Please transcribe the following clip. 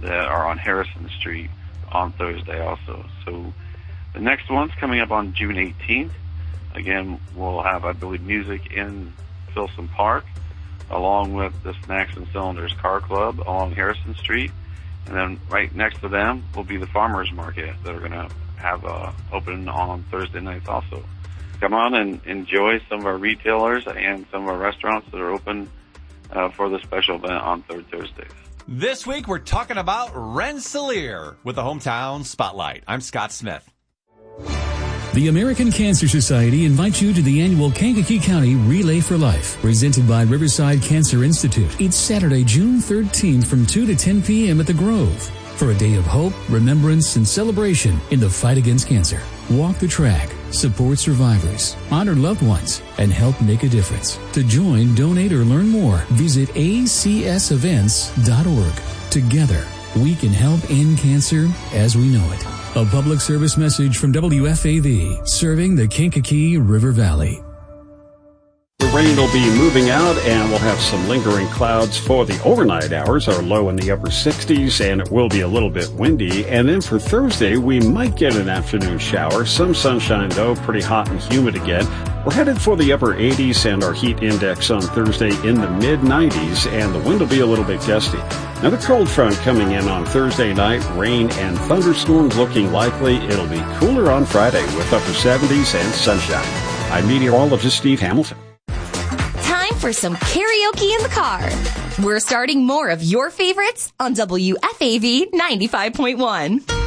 that are on Harrison Street on Thursday also. So the next one's coming up on June 18th. Again, we'll have, I believe, music in Filson Park, along with the Snacks and Cylinders Car Club along Harrison Street. And then right next to them will be the Farmers Market that are going to have open on Thursday nights also. Come on and enjoy some of our retailers and some of our restaurants that are open for the special event on Third Thursdays. This week, we're talking about Rensselaer with the Hometown Spotlight. I'm Scott Smith. The American Cancer Society invites you to the annual Kankakee County Relay for Life, presented by Riverside Cancer Institute. It's Saturday, June 13th from 2 to 10 p.m. at the Grove for a day of hope, remembrance, and celebration in the fight against cancer. Walk the track, support survivors, honor loved ones, and help make a difference. To join, donate, or learn more, visit acsevents.org. Together, we can help end cancer as we know it. A public service message from WFAV, serving the Kankakee River Valley. The rain will be moving out, and we'll have some lingering clouds for the overnight hours. Our low in the upper 60s, and it will be a little bit windy. And then for Thursday, we might get an afternoon shower. Some sunshine, though, pretty hot and humid again. We're headed for the upper 80s, and our heat index on Thursday in the mid-90s, and the wind will be a little bit gusty. Another cold front coming in on Thursday night. Rain and thunderstorms looking likely. It'll be cooler on Friday with upper 70s and sunshine. I'm meteorologist Steve Hamilton. Time for some karaoke in the car. We're starting more of your favorites on WFAV 95.1.